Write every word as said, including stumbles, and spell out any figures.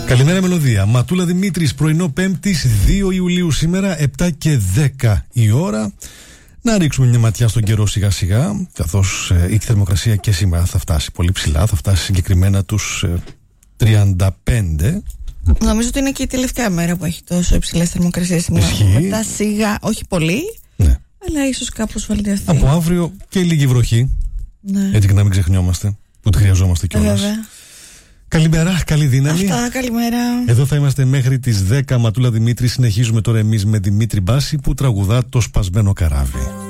Καλημέρα μελωδία. Ματούλα Δημήτρης, πρωινό Πέμπτης δύο Ιουλίου σήμερα, επτά και δέκα η ώρα. Να ρίξουμε μια ματιά στον καιρό σιγά σιγά, καθώς ε, η θερμοκρασία και σήμερα θα φτάσει πολύ ψηλά, θα φτάσει συγκεκριμένα τους ε, τριάντα πέντε. Νομίζω ότι είναι και η τελευταία μέρα που έχει τόσο υψηλές θερμοκρασίες σήμερα. Μετά σιγά, όχι πολύ, ναι, αλλά ίσως κάπως βελτιωθεί. Από αύριο και λίγη βροχή, ναι, έτσι και να μην ξεχνιόμαστε που τη χρειαζόμαστε κιόλας. Βέβαια. Καλημέρα, καλή δύναμη. Αυτά, καλημέρα. Εδώ θα είμαστε μέχρι τις δέκα. Ματούλα Δημήτρη. Συνεχίζουμε τώρα εμείς με Δημήτρη Μπάση που τραγουδά το σπασμένο καράβι.